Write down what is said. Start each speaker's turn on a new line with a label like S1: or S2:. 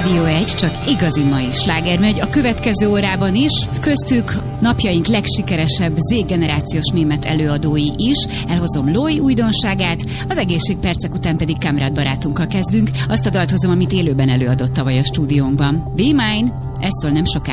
S1: Rádió 1 csak igazi mai sláger megy a következő órában is, köztük napjaink legsikeresebb Z-generációs német előadói is. Elhozom Loi újdonságát, az egészségpercek után pedig Kamrad barátunkkal kezdünk. Azt a dalt hozom, amit élőben előadott tavaly a stúdiónkban. Be Mine, ez szól nem sokára.